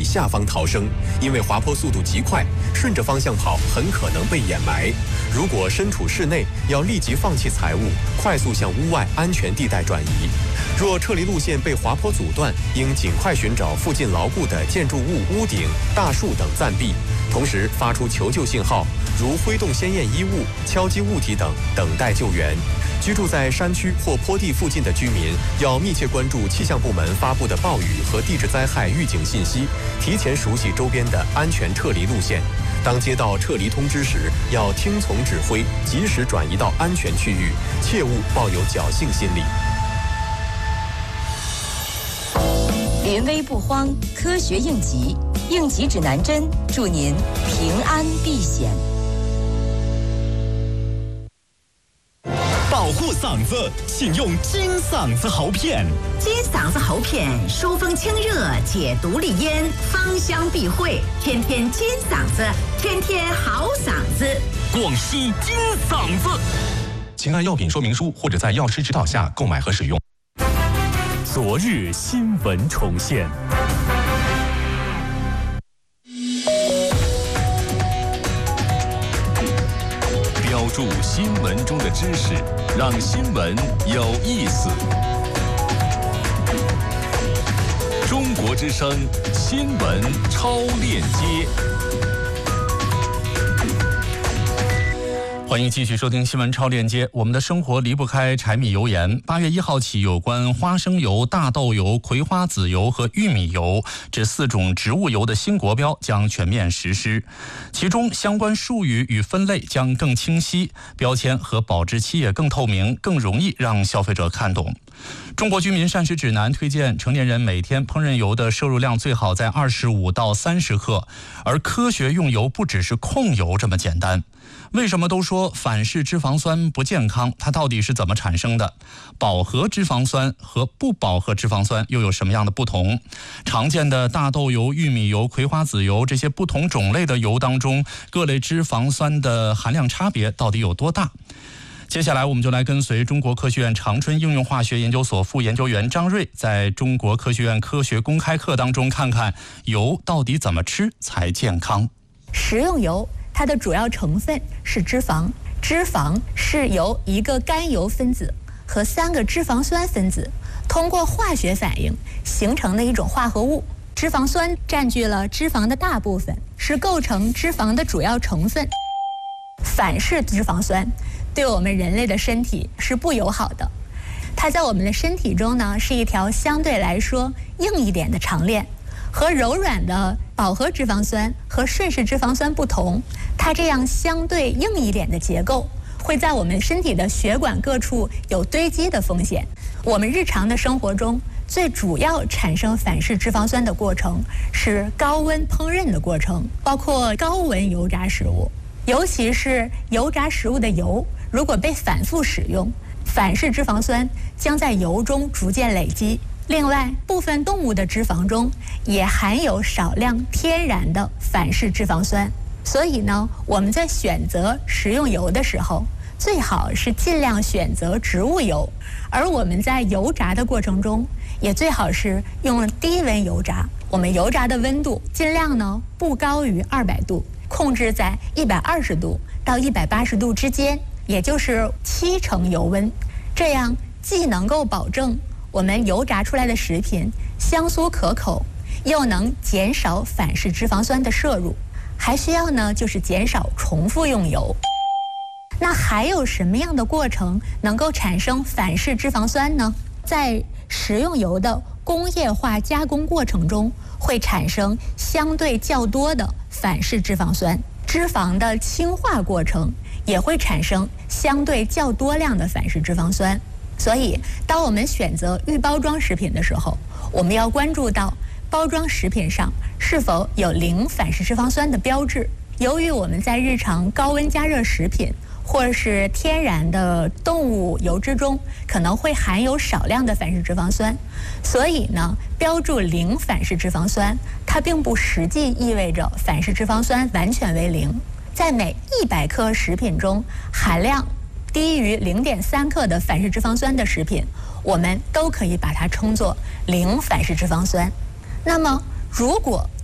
下方逃生，因为滑坡速度极快，顺着方向跑很可能被掩埋。如果身处室内，要立即放弃财物，快速向屋外安全地带转移。若撤离路线被滑坡阻断，应尽快寻找附近牢固的建筑物屋顶、大树等暂避，同时发出求救信号，如挥动鲜艳衣物、敲击物体等，等待救援。居住在山区或坡地附近的居民要密切关注气象部门发布的暴雨和地质灾害预警信息，提前熟悉周边的安全撤离路线。当接到撤离通知时，要听从指挥，及时转移到安全区域，切勿抱有侥幸心理。 临危不慌，科学应急，应急指南针，祝您平安避险。 保护嗓子，请用金嗓子喉片。 金嗓子喉片疏风清热，解毒利咽，芳香避秽，天天金嗓子，天天好嗓子。 广西金嗓子，请按药品说明书或者在药师指导下购买和使用。昨日新闻重现。标注新闻中的知识，让新闻有意思。中国之声新闻超链接。欢迎继续收听新闻超链接。我们的生活离不开柴米油盐。8月1号起，有关花生油、大豆油、葵花籽油和玉米油这4种植物油的新国标将全面实施，其中相关术语与分类将更清晰，标签和保质期也更透明，更容易让消费者看懂。中国居民膳食指南推荐成年人每天烹饪油的摄入量最好在25到30克，而科学用油不只是控油这么简单。为什么都说反式脂肪酸不健康？它到底是怎么产生的？饱和脂肪酸和不饱和脂肪酸又有什么样的不同？常见的大豆油、玉米油、葵花籽油这些不同种类的油当中，各类脂肪酸的含量差别到底有多大？接下来我们就来跟随中国科学院长春应用化学研究所副研究员张瑞在中国科学院科学公开课当中看看油到底怎么吃才健康。 食用油它的主要成分是脂肪，脂肪是由1个甘油分子和3个脂肪酸分子通过化学反应形成的一种化合物。脂肪酸占据了脂肪的大部分，是构成脂肪的主要成分。反式脂肪酸对我们人类的身体是不友好的，它在我们的身体中呢是一条相对来说硬一点的长链，和柔软的饱和脂肪酸和顺式脂肪酸不同，它这样相对硬一点的结构会在我们身体的血管各处有堆积的风险。我们日常的生活中最主要产生反式脂肪酸的过程是高温烹饪的过程，包括高温油炸食物，尤其是油炸食物的油如果被反复使用，反式脂肪酸将在油中逐渐累积。另外，部分动物的脂肪中也含有少量天然的反式脂肪酸，所以呢，我们在选择食用油的时候，最好是尽量选择植物油，而我们在油炸的过程中，也最好是用低温油炸。我们油炸的温度尽量呢不高于200度，控制在120度到180度之间，也就是7成油温，这样既能够保证我们油炸出来的食品香酥可口，又能减少反式脂肪酸的摄入，还需要呢就是减少重复用油。那还有什么样的过程能够产生反式脂肪酸呢？在食用油的工业化加工过程中，会产生相对较多的反式脂肪酸，脂肪的氢化过程也会产生相对较多量的反式脂肪酸。所以当我们选择预包装食品的时候，我们要关注到包装食品上是否有0反式脂肪酸的标志。由于我们在日常高温加热食品或者是天然的动物油脂中可能会含有少量的反式脂肪酸，所以呢，标注0反式脂肪酸，它并不实际意味着反式脂肪酸完全为0。在每100克食品中含量低于0.3克的反式脂肪酸的食品，我们都可以把它称作0反式脂肪酸。那么如果